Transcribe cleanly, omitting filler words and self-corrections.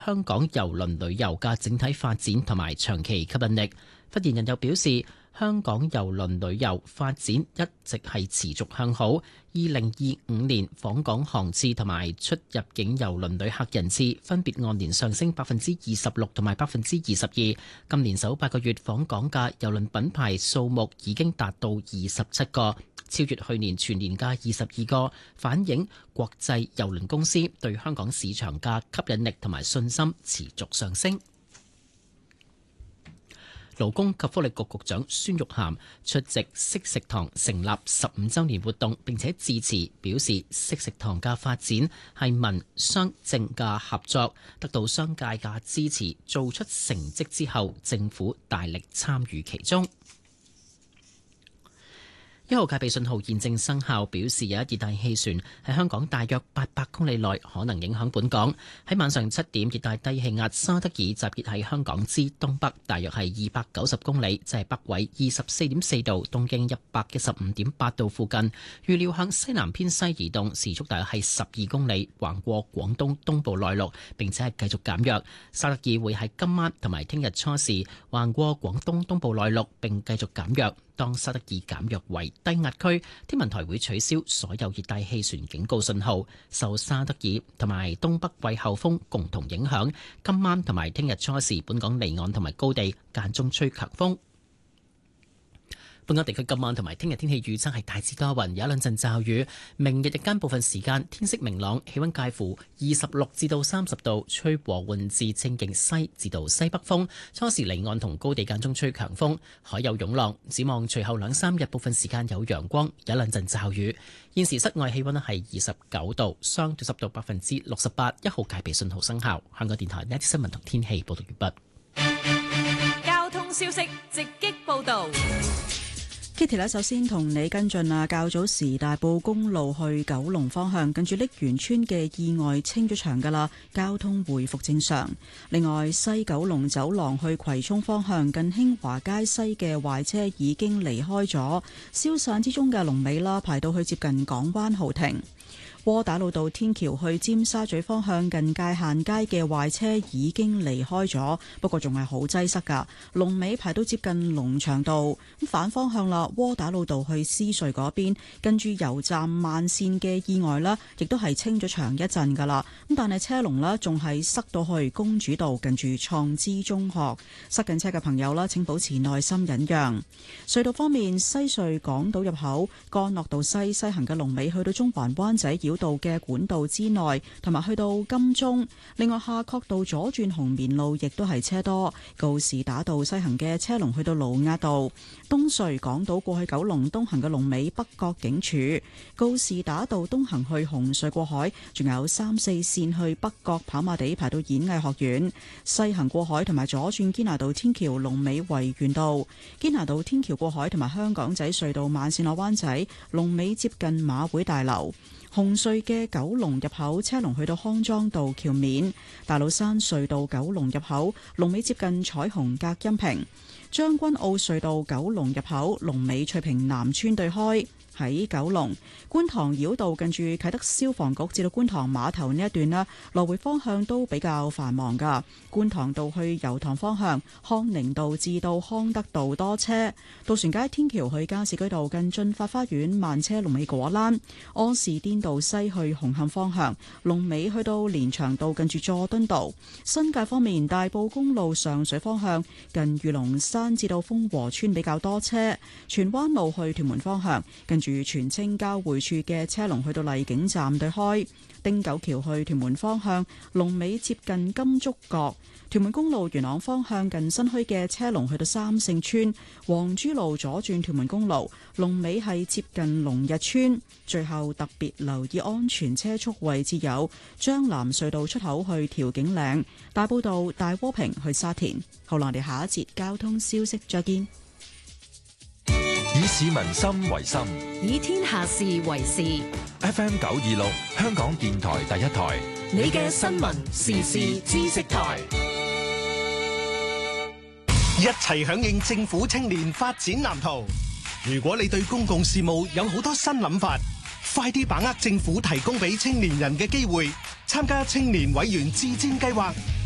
香港郵輪旅遊嘅整體發展同埋長期吸引力。發言人又表示，香港郵輪旅遊發展一直係持續向好。2025年訪港航次同埋出入境郵輪旅客人次分別按年上升26%同埋22%。今年首8個月訪港嘅郵輪品牌數目已經達到27個，超越去年全年嘅22個，反映國際郵輪公司對香港市場嘅吸引力同埋信心持續上升。勞工及福利局局長孫玉菡出席惜食堂成立15週年活動，並且致辭表示，惜食堂嘅發展係民商政嘅合作，得到商界嘅支持，做出成績之後，政府大力參與其中。1號戒備信號現正生效，表示有一熱帶氣旋喺香港大約800公里內可能影響本港。喺晚上7點，熱帶低氣壓沙德爾集結喺香港之東北，大約係290公里，即係北緯24.4度、東經115.8度附近。預料向西南偏西移動，時速大約係12公里，橫過廣東東部內陸，並且係繼續減弱。沙德爾會喺今晚同埋聽日初時橫過廣東東部內陸，並繼續減弱。當沙德爾減弱為低壓區，天文台會取消所有熱帶氣旋警告信號。受沙德爾同埋東北季候風共同影響，今晚同埋聽日初時，本港離岸同埋高地間中吹強風。本港地區今晚同埋聽日天氣預測係大致多雲，有一兩陣驟雨。明日日間部分時間天色明朗，氣溫介乎26至到30度，吹和緩至清勁西至到西北風。初時離岸同高地間中吹強風，海有湧浪。展望隨後2-3日部分時間有陽光，有一兩陣驟雨。現時室外氣溫係29度，相對濕度68%，1號戒備信號生效。香港電台呢一節新聞同天氣報道完畢。 交通消息直擊報道。 Kitty 呢，首先同你跟進啊，較早時大埔公路去九龍方向，近住瀝源村嘅意外清咗場噶啦，交通回復正常。另外，西九龍走廊去葵涌方向，近興華街西嘅壞車已經離開咗，消散之中嘅龍尾啦，排到去接近港灣豪庭。窩打老道天橋去尖沙咀方向，近界限街嘅壞車已經離開咗，不過仲係好擠塞噶，龍尾排到接近龍翔道。咁反方向啦，窩打老道去獅隧嗰邊，跟住油站慢線嘅意外啦，亦都係清咗場一陣噶啦。咁但係車龍啦，仲係塞到去公主道，近住創知中學。塞緊車嘅朋友啦，請保持耐心忍讓。隧道方面，西隧港島入口干諾道西行嘅龍尾去到中環灣仔繞道嘅管道之內，同埋去到金鐘。另外，夏慤道左轉紅棉路亦都係車多，告士打道西行嘅車龍去到盧押道。東隧港島過去九龍東行嘅龍尾北角警署，告士打道東行去紅隧過海，仲有3、4線去北角跑馬地排到演藝學院。西行過海同埋左轉堅拿道天橋龍尾維園道，堅拿道天橋過海同埋香港仔隧道慢線落灣仔龍尾接近馬會大樓。紅隧嘅九龍入口車龍去到康莊道橋面，大老山隧道九龍入口龍尾接近彩虹隔音屏，將軍澳隧道九龍入口龍尾翠屏南村對開。喺九龍觀塘繞道近住啟德消防局至到觀塘碼頭呢一段啦，來回方向都比較繁忙噶。觀塘道去油塘方向，康寧道至到康德道多車。渡船街天橋去加士居道近駿發花園慢車龍尾果欄。柯士甸道西去紅磡方向，龍尾去到連翔道近住佐敦道。新界方面，大埔公路上水方向近御龍山至到豐和村比較多車。荃灣路去屯門方向近住荃青交匯處嘅車龍去到荔景站對開。汀九橋去屯門方向龍尾接近金竹角。屯門公路元朗方向近新墟嘅車龍去到三聖村。黃珠路左轉屯門公路龍尾係接近龍日村。最後特別留意安全車速位置有將藍隧道出口去調景嶺、大埔道大窩坪去沙田。好啦，我哋下一節交通消息再見。 以市民心為心， 以天下事為事。 FM 926香港電台第一台， 你嘅新聞時事知識台， 一齊響應政府青年發展藍圖。如果你對公共事務有好多新諗法，快啲把握政府提供俾青年人嘅機會，參加青年委員自薦計劃，